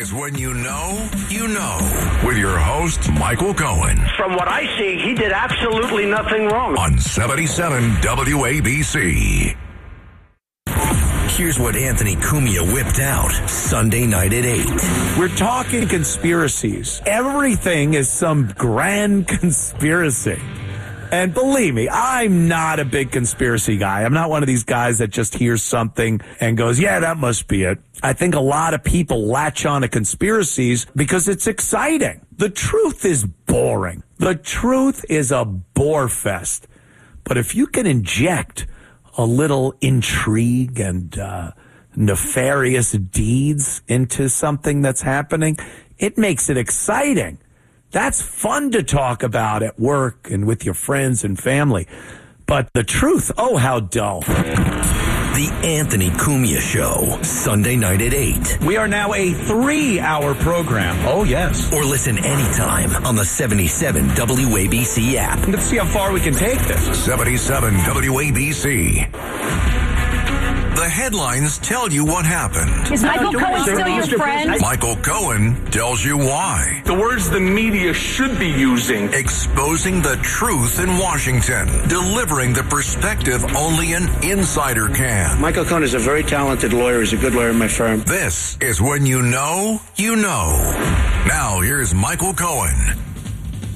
is when you know, with your host, Michael Cohen. From what I see, he did absolutely nothing wrong. On 77 WABC. Here's what Anthony Cumia whipped out Sunday night at 8. We're talking conspiracies. Everything is some grand conspiracy. And believe me, I'm not a big conspiracy guy. I'm not one of these guys that just hears something and goes, yeah, that must be it. I think a lot of people latch on to conspiracies because it's exciting. The truth is boring. The truth is a bore fest. But if you can inject a little intrigue and nefarious deeds into something that's happening, it makes it exciting. That's fun to talk about at work and with your friends and family. But the truth, oh, how dull. The Anthony Cumia Show, Sunday night at 8. We are now a 3-hour program. Oh, yes. Or listen anytime on the 77 WABC app. Let's see how far we can take this. 77 WABC. The headlines tell you what happened. Is Michael Cohen still your friend? Michael Cohen tells you why. The words the media should be using. Exposing the truth in Washington. Delivering the perspective only an insider can. Michael Cohen is a very talented lawyer. He's a good lawyer in my firm. This is when you know, you know. Now, here's Michael Cohen.